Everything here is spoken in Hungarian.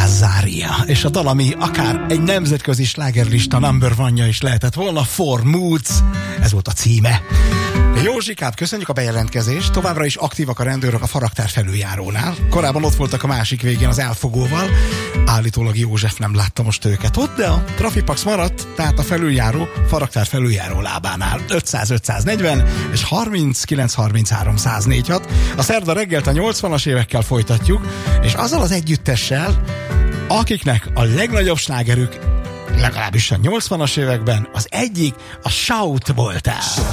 Azaria, és a dal, ami akár egy nemzetközi slágerlista number one-ja is lehetett volna, Four Moods, ez volt a címe. Józsikát, köszönjük a bejelentkezést, továbbra is aktívak a rendőrök a Faraktár felüljárónál. Korábban ott voltak a másik végén az elfogóval, állítólag József nem látta most őket ott, de a Trafipax maradt, tehát a felüljáró, Faraktár felüljáró lábánál 500-540 és 39-33-104-6. A szerda reggelt a 80-as évekkel folytatjuk, és azzal az együttessel, akiknek a legnagyobb slágerük legalábbis a 80-as években az egyik a Shout voltál.